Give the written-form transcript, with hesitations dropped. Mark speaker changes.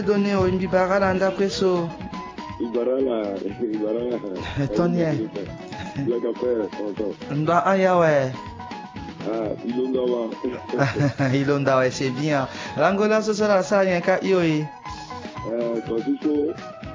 Speaker 1: le donner au Mbibara landa presso.
Speaker 2: Ibara.
Speaker 1: Tonye.
Speaker 2: Le café, tonton.
Speaker 1: Nda aya ouais.
Speaker 2: Ilonda,
Speaker 1: ouais, c'est bien. L'Angola, ce sera ça, rien qu'à yoï.
Speaker 2: Quand il faut.